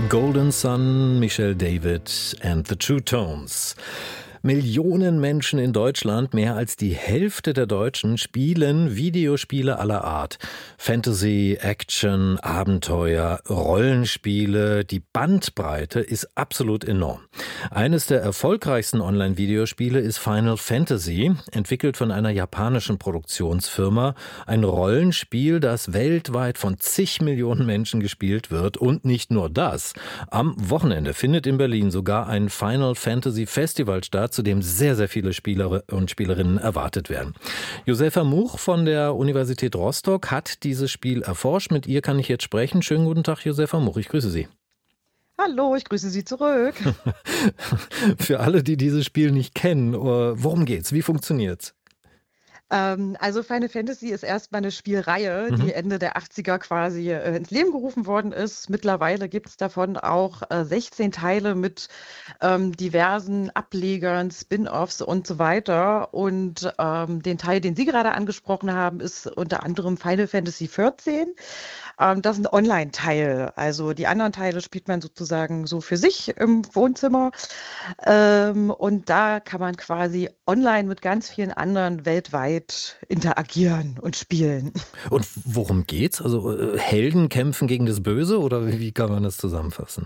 Golden Sun, Michelle David and the True Tones. Millionen Menschen in Deutschland, mehr als die Hälfte der Deutschen, spielen Videospiele aller Art. Fantasy, Action, Abenteuer, Rollenspiele. Die Bandbreite ist absolut enorm. Eines der erfolgreichsten Online-Videospiele ist Final Fantasy, entwickelt von einer japanischen Produktionsfirma. Ein Rollenspiel, das weltweit von zig Millionen Menschen gespielt wird. Und nicht nur das. Am Wochenende findet in Berlin sogar ein Final Fantasy Festival statt, zu dem sehr, sehr viele Spieler und Spielerinnen erwartet werden. Josefa Much von der Universität Rostock hat dieses Spiel erforscht. Mit ihr kann ich jetzt sprechen. Schönen guten Tag, Josefa Much. Ich grüße Sie. Hallo, ich grüße Sie zurück. Für alle, die dieses Spiel nicht kennen, worum geht's? Wie funktioniert's? Also Final Fantasy ist erstmal eine Spielreihe, die Ende der 80er quasi ins Leben gerufen worden ist. Mittlerweile gibt es davon auch 16 Teile mit diversen Ablegern, Spin-offs und so weiter. Und den Teil, den Sie gerade angesprochen haben, ist unter anderem Final Fantasy XIV. Das ist ein Online-Teil. Also die anderen Teile spielt man sozusagen so für sich im Wohnzimmer. Und da kann man quasi online mit ganz vielen anderen weltweit interagieren und spielen. Und worum geht's? Also Helden kämpfen gegen das Böse oder wie kann man das zusammenfassen?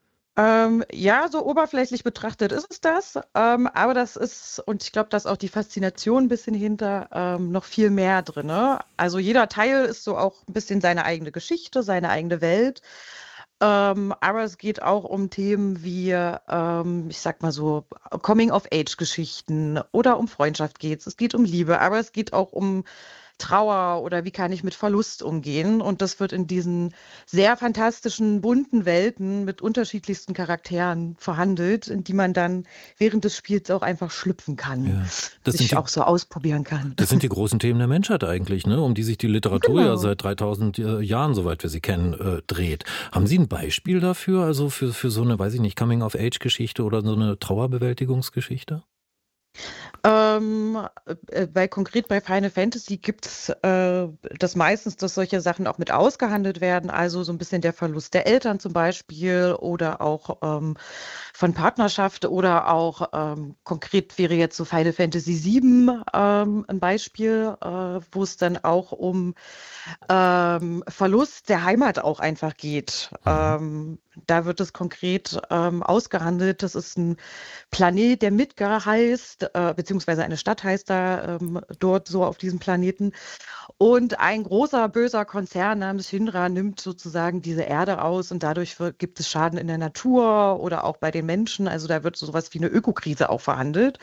Ja, so oberflächlich betrachtet ist es das. Aber das ist, und ich glaube, da ist auch die Faszination ein bisschen hinter, noch viel mehr drin. Ne? Also jeder Teil ist so auch ein bisschen seine eigene Geschichte, seine eigene Welt. Aber es geht auch um Themen wie, ich sag mal so, Coming-of-Age-Geschichten oder um Freundschaft geht's. Es geht um Liebe, aber es geht auch um Trauer oder wie kann ich mit Verlust umgehen. Und das wird in diesen sehr fantastischen, bunten Welten mit unterschiedlichsten Charakteren verhandelt, in die man dann während des Spiels auch einfach schlüpfen kann, Ja, das sich auch so ausprobieren kann. Das sind die großen Themen der Menschheit eigentlich, ne? Um die sich die Literatur ja Genau. seit 3000 Jahren, soweit wir sie kennen, dreht. Haben Sie ein Beispiel dafür, also für so eine, weiß ich nicht, Coming-of-Age-Geschichte oder so eine Trauerbewältigungsgeschichte? Konkret bei Final Fantasy gibt es das meistens, dass solche Sachen auch mit ausgehandelt werden, also so ein bisschen der Verlust der Eltern zum Beispiel oder auch von Partnerschaft oder auch konkret wäre jetzt so Final Fantasy VII ein Beispiel, wo es dann auch um Verlust der Heimat auch einfach geht. Da wird es konkret ausgehandelt. Das ist ein Planet, der Midgar heißt, beziehungsweise eine Stadt heißt da dort so auf diesem Planeten. Und ein großer, böser Konzern namens Shinra nimmt sozusagen diese Erde aus und dadurch gibt es Schaden in der Natur oder auch bei den Menschen. Also da wird sowas wie eine Ökokrise auch verhandelt.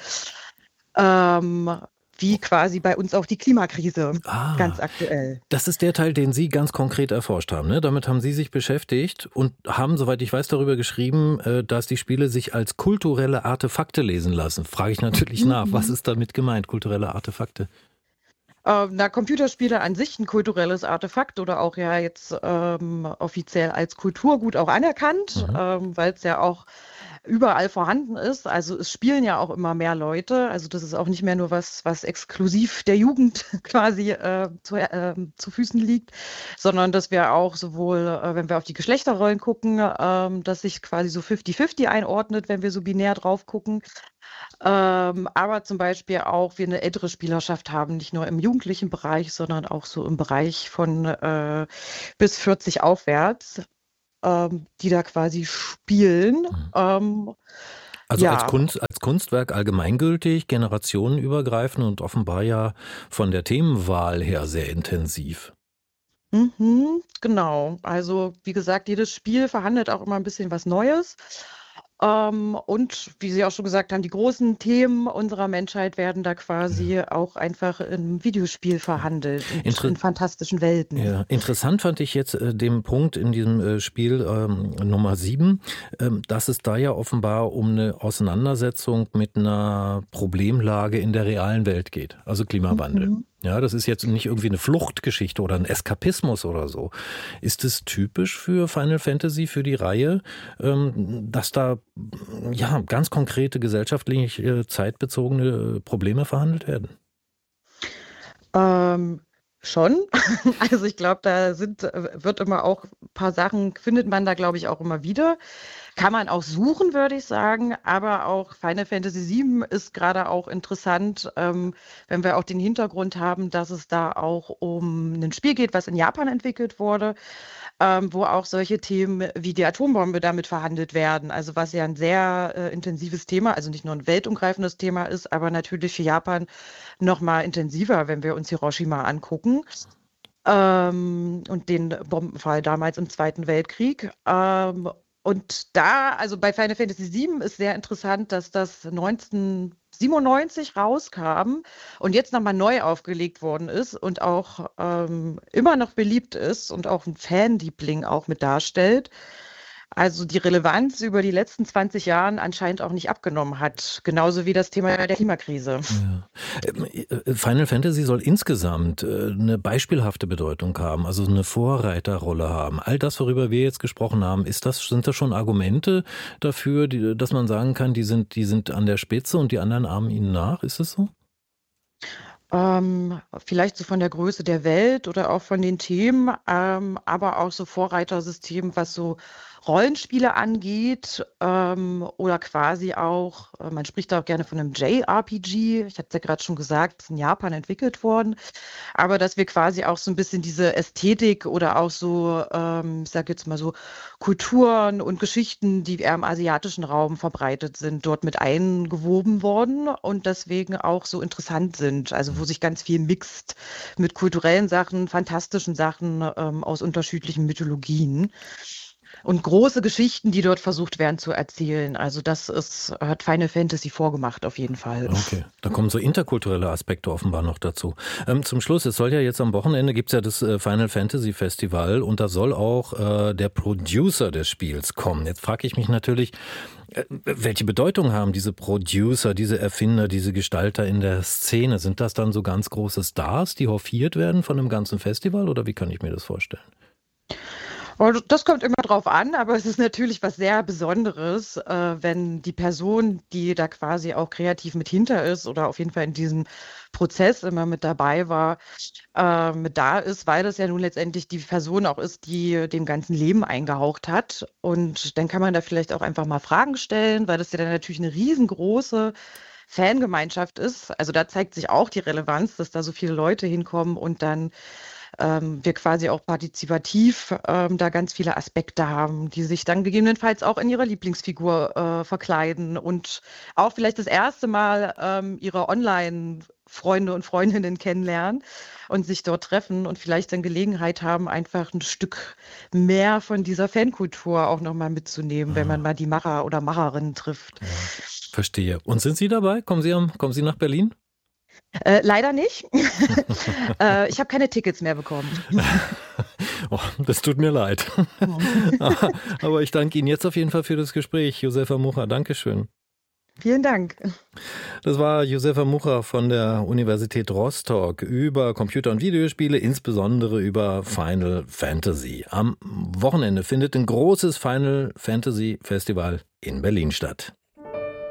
Wie quasi bei uns auch die Klimakrise, ganz aktuell. Das ist der Teil, den Sie ganz konkret erforscht haben, ne? Damit haben Sie sich beschäftigt und haben, soweit ich weiß, darüber geschrieben, dass die Spiele sich als kulturelle Artefakte lesen lassen. Frage ich natürlich nach, was ist damit gemeint, kulturelle Artefakte? Computerspiele an sich ein kulturelles Artefakt oder auch ja jetzt offiziell als Kulturgut auch anerkannt, weil es ja auch überall vorhanden ist. Also es spielen ja auch immer mehr Leute. Also das ist auch nicht mehr nur was exklusiv der Jugend quasi zu Füßen liegt, sondern dass wir auch sowohl, wenn wir auf die Geschlechterrollen gucken, dass sich quasi so 50-50 einordnet, wenn wir so binär drauf gucken. Aber zum Beispiel auch wir eine ältere Spielerschaft haben, nicht nur im jugendlichen Bereich, sondern auch so im Bereich von bis 40 aufwärts, die da quasi spielen. Also Ja. als Kunstwerk allgemeingültig, generationenübergreifend und offenbar ja von der Themenwahl her sehr intensiv. Genau. Also wie gesagt, jedes Spiel verhandelt auch immer ein bisschen was Neues. Und wie Sie auch schon gesagt haben, die großen Themen unserer Menschheit werden da quasi auch einfach im Videospiel verhandelt und in fantastischen Welten. Ja, interessant fand ich jetzt den Punkt in diesem Spiel Nummer 7, dass es da ja offenbar um eine Auseinandersetzung mit einer Problemlage in der realen Welt geht, also Klimawandel. Ja, das ist jetzt nicht irgendwie eine Fluchtgeschichte oder ein Eskapismus oder so. Ist es typisch für Final Fantasy, für die Reihe, dass da ja ganz konkrete gesellschaftlich zeitbezogene Probleme verhandelt werden? Schon. Also ich glaube, wird immer auch ein paar Sachen, findet man da, glaube ich, auch immer wieder. Kann man auch suchen, würde ich sagen, aber auch Final Fantasy VII ist gerade auch interessant, wenn wir auch den Hintergrund haben, dass es da auch um ein Spiel geht, was in Japan entwickelt wurde, wo auch solche Themen wie die Atombombe damit verhandelt werden. Also was ja ein sehr intensives Thema, also nicht nur ein weltumgreifendes Thema ist, aber natürlich für Japan noch mal intensiver, wenn wir uns Hiroshima angucken. Und den Bombenfall damals im Zweiten Weltkrieg. Und da, also bei Final Fantasy VII ist sehr interessant, dass das 1997 rauskam und jetzt nochmal neu aufgelegt worden ist und auch immer noch beliebt ist und auch ein Fanliebling auch mit darstellt. Also die Relevanz über die letzten 20 Jahren anscheinend auch nicht abgenommen hat. Genauso wie das Thema der Klimakrise. Ja. Final Fantasy soll insgesamt eine beispielhafte Bedeutung haben, also eine Vorreiterrolle haben. All das, worüber wir jetzt gesprochen haben, sind das schon Argumente dafür, dass man sagen kann, die sind an der Spitze und die anderen ahmen ihnen nach? Ist es so? Vielleicht so von der Größe der Welt oder auch von den Themen, aber auch so Vorreitersystem, was so Rollenspiele angeht, oder quasi auch, man spricht da auch gerne von einem JRPG. Ich hatte es ja gerade schon gesagt, ist in Japan entwickelt worden, aber dass wir quasi auch so ein bisschen diese Ästhetik oder auch so, ich sage jetzt mal so Kulturen und Geschichten, die eher im asiatischen Raum verbreitet sind, dort mit eingewoben worden und deswegen auch so interessant sind. Also wo sich ganz viel mixt mit kulturellen Sachen, fantastischen Sachen aus unterschiedlichen Mythologien. Und große Geschichten, die dort versucht werden zu erzählen. Also hat Final Fantasy vorgemacht, auf jeden Fall. Okay, da kommen so interkulturelle Aspekte offenbar noch dazu. Zum Schluss, es soll ja jetzt am Wochenende, gibt's ja das Final Fantasy Festival und da soll auch der Producer des Spiels kommen. Jetzt frage ich mich natürlich, welche Bedeutung haben diese Producer, diese Erfinder, diese Gestalter in der Szene? Sind das dann so ganz große Stars, die hofiert werden von einem ganzen Festival oder wie kann ich mir das vorstellen? Das kommt immer drauf an, aber es ist natürlich was sehr Besonderes, wenn die Person, die da quasi auch kreativ mit hinter ist oder auf jeden Fall in diesem Prozess immer mit dabei war, mit da ist, weil das ja nun letztendlich die Person auch ist, die dem ganzen Leben eingehaucht hat. Und dann kann man da vielleicht auch einfach mal Fragen stellen, weil das ja dann natürlich eine riesengroße Fangemeinschaft ist. Also da zeigt sich auch die Relevanz, dass da so viele Leute hinkommen und dann wir quasi auch partizipativ da ganz viele Aspekte haben, die sich dann gegebenenfalls auch in ihrer Lieblingsfigur verkleiden und auch vielleicht das erste Mal ihre Online-Freunde und Freundinnen kennenlernen und sich dort treffen und vielleicht dann Gelegenheit haben, einfach ein Stück mehr von dieser Fankultur auch nochmal mitzunehmen, wenn man mal die Macher oder Macherinnen trifft. Ja, verstehe. Und sind Sie dabei? Kommen Sie nach Berlin? Leider nicht. Ich habe keine Tickets mehr bekommen. Oh, das tut mir leid. Aber ich danke Ihnen jetzt auf jeden Fall für das Gespräch, Josefa Mucha. Dankeschön. Vielen Dank. Das war Josefa Mucha von der Universität Rostock über Computer- und Videospiele, insbesondere über Final Fantasy. Am Wochenende findet ein großes Final Fantasy Festival in Berlin statt.